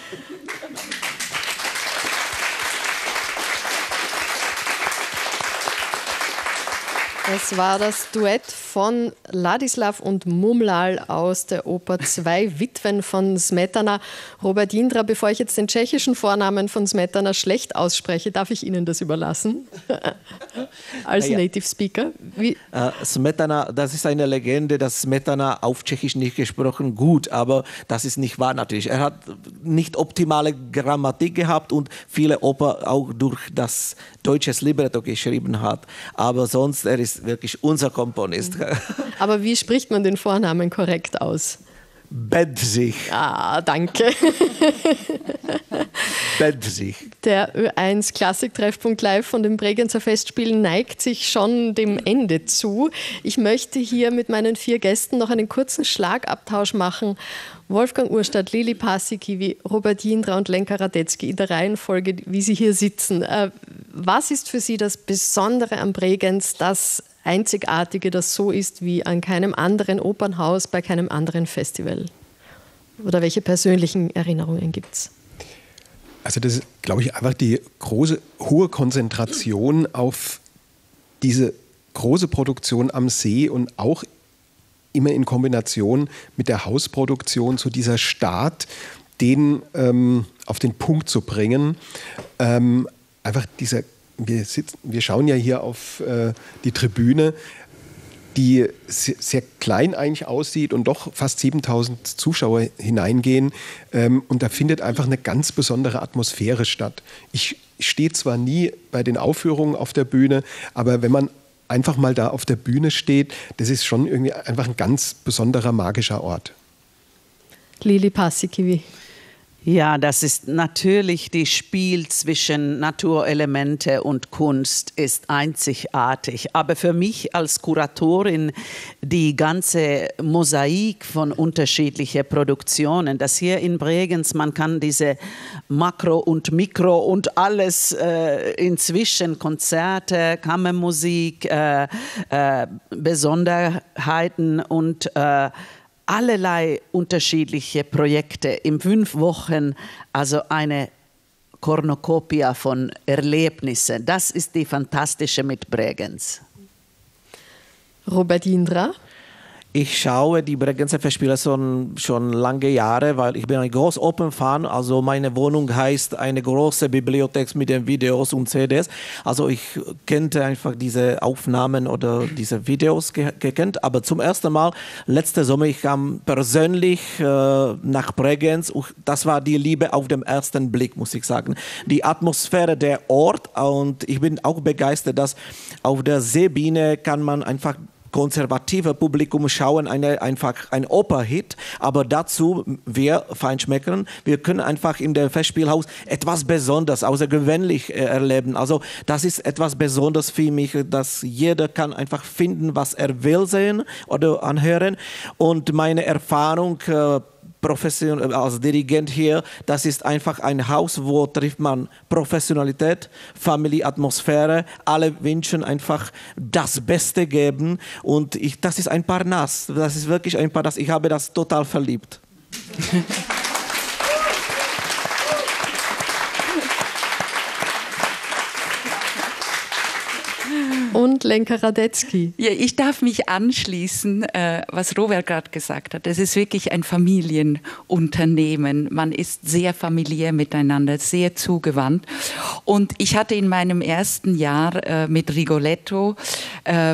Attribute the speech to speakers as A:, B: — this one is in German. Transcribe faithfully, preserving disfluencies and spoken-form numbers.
A: Es war das Duett von Ladislav und Mumlal aus der Oper Zwei Witwen von Smetana. Robert Jindra, bevor ich jetzt den tschechischen Vornamen von Smetana schlecht ausspreche, darf ich Ihnen das überlassen? Als
B: ja.
A: Native Speaker. Wie?
B: Uh, Smetana, das ist eine Legende, dass Smetana auf Tschechisch nicht gesprochen gut, aber das ist nicht wahr natürlich. Er hat nicht optimale Grammatik gehabt und viele Oper auch durch das deutsches Libretto geschrieben hat. Aber sonst, er ist wirklich unser Komponist.
A: Aber wie spricht man den Vornamen korrekt aus?
B: Bedřich.
A: Ah, danke.
B: Bedřich.
A: Der Ö eins Klassik-Treffpunkt live von den Bregenzer Festspielen neigt sich schon dem Ende zu. Ich möchte hier mit meinen vier Gästen noch einen kurzen Schlagabtausch machen. Wolfgang Urstadt, Lili Paasikivi, Robert Jindra und Lenka Radetzky in der Reihenfolge, wie sie hier sitzen. Was ist für Sie das Besondere am Bregenz, das Einzigartige, das so ist wie an keinem anderen Opernhaus, bei keinem anderen Festival? Oder welche persönlichen Erinnerungen gibt es?
C: Also das ist, glaube ich, einfach die große, hohe Konzentration auf diese große Produktion am See und auch immer in Kombination mit der Hausproduktion, so dieser Start, den ähm, auf den Punkt zu bringen. Ähm, einfach dieser, wir, sitzen, wir schauen ja hier auf äh, die Tribüne, die sehr, sehr klein eigentlich aussieht und doch fast siebentausend Zuschauer hineingehen. Ähm, und da findet einfach eine ganz besondere Atmosphäre statt. Ich, ich stehe zwar nie bei den Aufführungen auf der Bühne, aber wenn man einfach mal da auf der Bühne steht, das ist schon irgendwie einfach ein ganz besonderer magischer Ort.
A: Lili Paasikivi.
D: Ja, das ist natürlich, das Spiel zwischen Naturelemente und Kunst ist einzigartig. Aber für mich als Kuratorin die ganze Mosaik von unterschiedlichen Produktionen, das hier in Bregenz, man kann diese Makro und Mikro und alles äh, inzwischen, Konzerte, Kammermusik, äh, äh, Besonderheiten und äh, allerlei unterschiedliche Projekte in fünf Wochen, also eine Kornokopia von Erlebnissen. Das ist die Fantastische mit Bregenz.
A: Robert Jindra?
B: Ich schaue die Bregenzer Festspiele schon, schon lange Jahre, weil ich bin ein großer Open-Fan. Also meine Wohnung heißt eine große Bibliothek mit den Videos und C Ds. Also ich kannte einfach diese Aufnahmen oder diese Videos ge gekannt. Aber zum ersten Mal, letzte Sommer, ich kam persönlich äh, nach Bregenz. Das war die Liebe auf den ersten Blick, muss ich sagen. Die Atmosphäre der Ort, und ich bin auch begeistert, dass auf der Seebühne kann man einfach konservative Publikum schauen, eine, einfach ein Operhit, aber dazu, wir Feinschmeckern, wir können einfach in dem Festspielhaus etwas Besonderes, außergewöhnlich äh, erleben. Also das ist etwas Besonderes für mich, dass jeder kann einfach finden, was er will sehen oder anhören. Und meine Erfahrung äh, Profession, als Dirigent hier, das ist einfach ein Haus, wo trifft man Professionalität, Familienatmosphäre, alle wünschen einfach das Beste geben, und ich, das ist ein Parnass, das ist wirklich ein Parnass, ich habe das total verliebt.
A: Und Lenka Radetzky.
E: Ja, ich darf mich anschließen, äh, was Robert gerade gesagt hat. Es ist wirklich ein Familienunternehmen. Man ist sehr familiär miteinander, sehr zugewandt. Und ich hatte in meinem ersten Jahr äh, mit Rigoletto äh,